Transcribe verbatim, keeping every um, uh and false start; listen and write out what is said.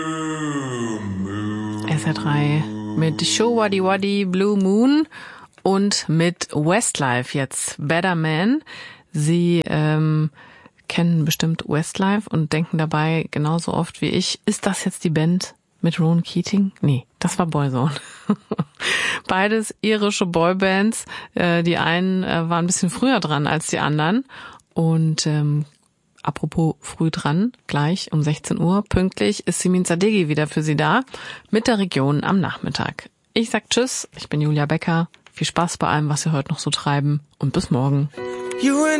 S R drei mit Show Waddy Waddy Blue Moon und mit Westlife jetzt Better Man. Sie ähm, kennen bestimmt Westlife und denken dabei genauso oft wie ich, ist das jetzt die Band mit Ronan Keating? Nee, das war Boyzone. Beides irische Boybands. Äh, die einen äh, waren ein bisschen früher dran als die anderen. Und ähm, apropos früh dran, gleich um sechzehn Uhr pünktlich ist Simin Sadeghi wieder für Sie da mit der Region am Nachmittag. Ich sag Tschüss, ich bin Julia Becker. Viel Spaß bei allem, was Sie heute noch so treiben und bis morgen.